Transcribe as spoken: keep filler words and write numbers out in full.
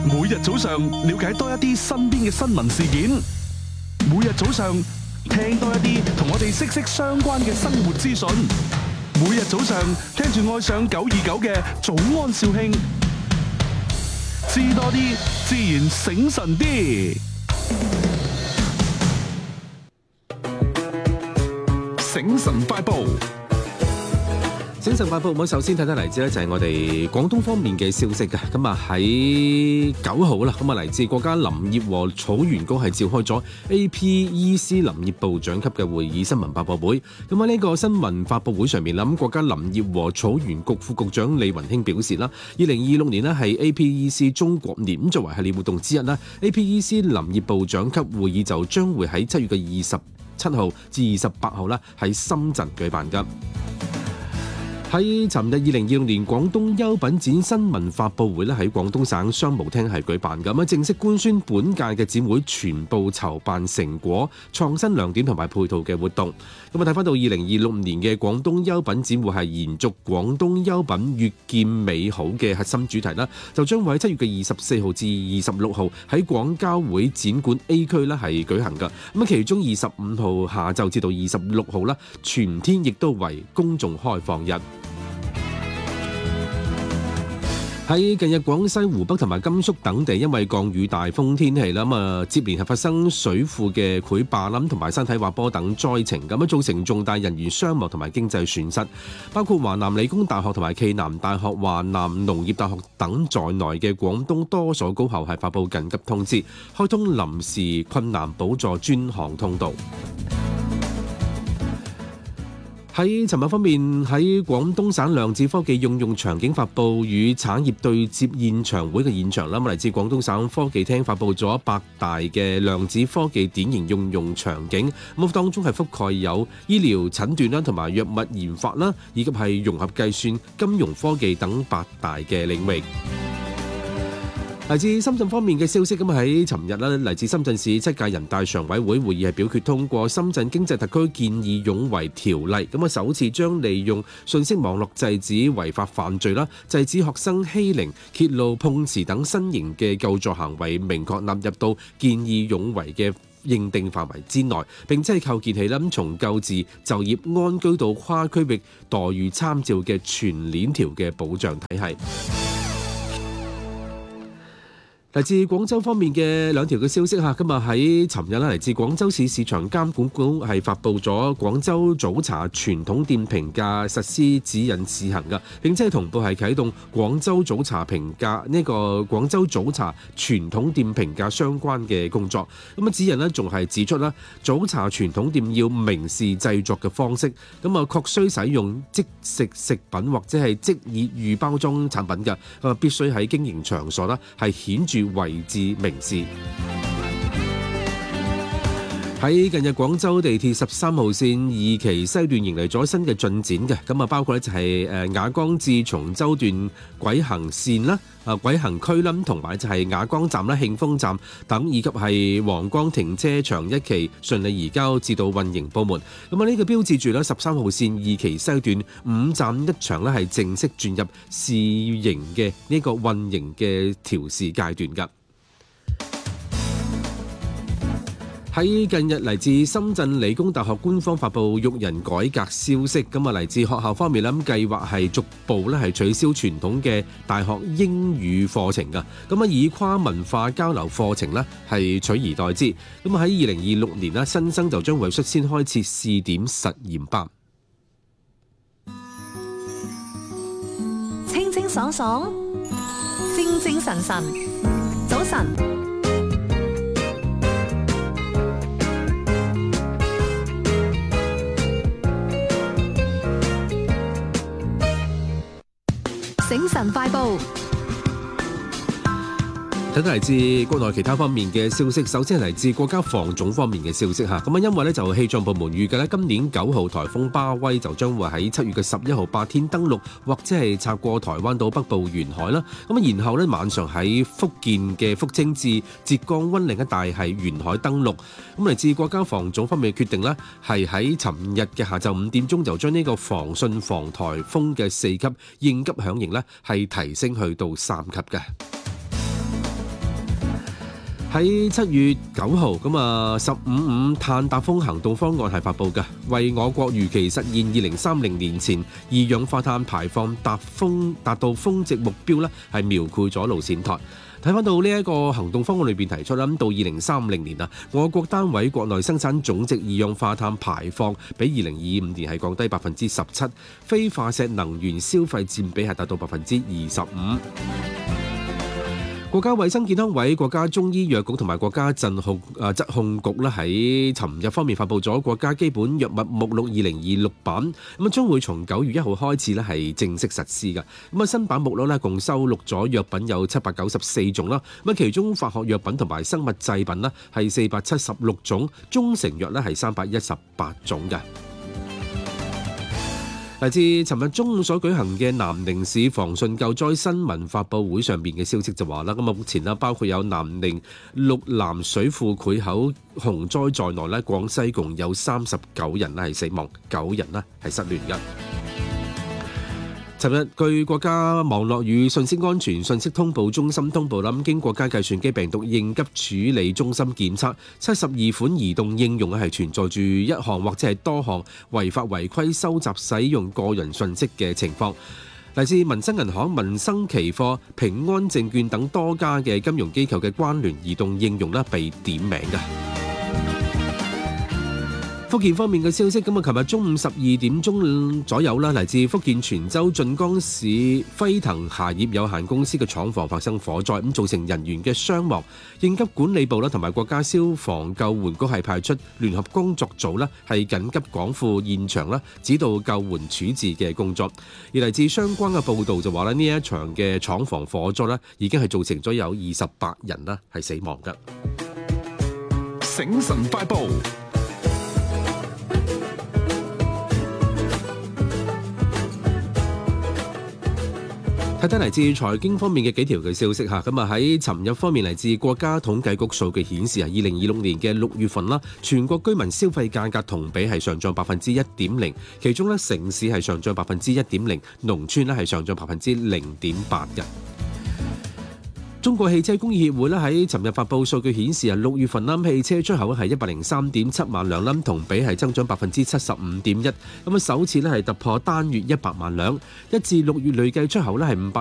每日早上了解多一啲身邊嘅新聞事件，每日早上聽多一啲同我哋息息相關嘅生活資訊，每日早上聽住愛上九二九嘅早安兆慶，知多啲，自然醒神啲。醒神快報。 醒神快報，我首先睇睇嚟自咧，就係我哋廣東方面嘅消息嘅。咁啊喺九號啦，咁啊嚟自國家林業和草原局係召開咗 A P E C 林業部長級嘅會議新聞發佈會。咁喺呢個新聞發佈會上面啦，咁國家林業和草原局副局長李雲興表示啦，二零二六年呢係 A P E C 中國年，咁作為系列活動之一啦 ，A P E C 林業部長級會議就將會喺七月嘅二十七號至二十八號啦，喺深圳舉辦㗎。喺尋日二零二六年廣東優品展新聞發佈會咧，喺廣東省商務廳係舉辦咁啊，正式官宣本屆嘅展會全部籌辦成果、創新亮點同埋配套嘅活動。咁啊，睇翻到二零二六年嘅廣東優品展會係延續廣東優品越見美好嘅核心主題啦，就將會喺七月嘅二十四號至二十六號喺廣交會展館 A 區咧係舉行㗎。咁啊，其中二十五號下晝至到二十六號啦，全天亦都為公眾開放日。喺近日廣西、湖北同埋甘肅等地因為降雨大風天氣啦，咁啊接連係發生水庫嘅潰壩啦，同埋山體滑坡等災情，咁啊造成重大人員傷亡同埋經濟損失。包括華南理工大學同埋暨南大學、華南農業大學等在內嘅廣東多所高校係發布緊急通知，開通臨時困難補助專項通道。喺尋日方面，喺廣東省量子科技應用場景發布與產業對接現場會嘅現場啦，嚟自廣東省科技廳發布咗百大嘅量子科技典型應用場景，咁當中係覆蓋有醫療診斷啦，同埋藥物研發啦，以及係融合計算、金融科技等八大嘅領域。嚟自深圳方面嘅消息，咁喺尋日咧，嚟自深圳市七屆人大常委會會議係表決通過《深圳經濟特區見義勇為條例》，咁啊首次將利用信息網絡制止違法犯罪啦、制止學生欺凌、揭露碰瓷等新型嘅救助行為，明確納入到見義勇為嘅認定範圍之內，並且係構建起啦從救治、就業、安居到跨區域待遇參照嘅全鏈條嘅保障體系。嚟自廣州方面嘅兩條嘅消息嚇，今日喺尋日咧，嚟自廣州市市場監管局係發布咗廣州早茶傳統店評價實施指引試行嘅，並且係同步係啟動廣州早茶評價呢個廣州早茶傳統店評價相關嘅工作。咁啊指引呢仲係指出啦，早茶傳統店要明示製作嘅方式，咁啊確須使用即食食品或者係即熱預包裝產品嘅，咁啊必須喺經營場所啦係顯著位置明示。喺近日廣州地鐵十三號線二期西段迎嚟咗新嘅進展嘅，咁啊包括咧就係誒雅江至松洲段軌行線啦、啊軌行區啦，同埋就係雅江站啦、慶豐站等，以及係皇崗停車場一期順利移交至到運營部門。咁啊呢個標誌住咧十三號線二期西段五站一場咧係正式轉入試營嘅呢個運營嘅調試階段㗎。喺近日嚟自深圳理工大學官方發布育人改革消息，咁啊嚟自學校方面咧，咁計劃係逐步咧係取消傳統嘅大學英語課程噶，咁啊以跨文化交流課程咧係取而代之。咁啊喺二零二六年咧，新生就將會率先開設試點實驗班。 清清爽爽，精精神神，早晨。醒神快報， 睇睇嚟自國內其他方面嘅消息。首先係嚟自國家防總方面嘅消息嚇。咁啊，因為咧就氣象部門預計咧，今年九號颱風巴威就將會喺七月嘅十一號白天登陸，或者係擦過台灣島北部沿海啦。咁啊，然後咧晚上喺福建嘅福清至浙江溫嶺一帶係沿海登陸。咁嚟自國家防總方面嘅決定咧，係喺尋日嘅下晝五點鐘就將呢個防汛防颱風嘅四級應急響應咧係提升去到三級嘅。 喺七月九號咁啊，十五五碳達峰行動方案係發布嘅，為我國如期實現二零三零年前二氧化碳排放達峰達到峰值目標咧，係描繪咗路線圖。睇翻到呢一個行動方案裏邊提出啦，咁到二零三零年啊，我國單位國內生產總值二氧化碳排放比二零二五年係降低百分之十七，非化石能源消費佔比係達到百分之二十五。國家衛生健康委、國家中醫藥局同埋國家疾控誒疾控局咧喺尋日方面發布咗國家基本藥物目錄二零二六版，咁啊將會從九月一號開始咧係正式實施嘅。咁啊新版目錄咧共收錄咗藥品有七百九十四種啦，咁啊其中化學藥品同埋生物製品咧係四百七十六種，中成藥咧係三百一十八種嘅。嚟自尋日中午所舉行嘅南寧市防汛救災新聞發佈會上邊嘅消息就話啦，咁啊目前啦包括有南寧綠南水庫潰口洪災在內咧，廣西共有三十九人咧係死亡，九人咧係失聯嘅。尋日據國家網絡與信息安全信息通報中心通報啦，經國家計算機病毒應急處理中心檢測，七十二款移動應用係存在住一項或者係多項違法違規收集使用個人信息嘅情況。嚟自民生銀行、民生期貨、平安證券等多家嘅金融機構嘅關聯移動應用咧被點名嘅。福建方面嘅消息，咁啊，琴日中午十二點鐘左右啦，嚟自福建泉州晉江市輝騰鞋業有限公司嘅廠房發生火災，咁造成人員嘅傷亡。應急管理部啦，同埋國家消防救援局係派出聯合工作組啦，係緊急趕赴現場啦，指導救援處置嘅工作。而嚟自相關嘅報道就話咧，呢一場嘅廠房火災咧，已經係造成咗有二十八人啦係死亡嘅。 醒神快報。 睇睇嚟自財經方面嘅幾條嘅消息嚇，咁啊喺尋日方面嚟自國家統計局數據顯示啊，二零二六年嘅六月份啦，全國居民消費價格同比係上漲百分之一點零，其中咧城市係上漲百分之一點零，農村咧係上漲百分之零點八嘅。中國汽車工業協會咧喺尋日發布數據顯示啊，六月份啦汽車出口係一百零三點七萬輛啦，同比係增長百分之七十五點一，咁啊首次咧係突破單月一百萬輛，一至六月累計出口咧係五百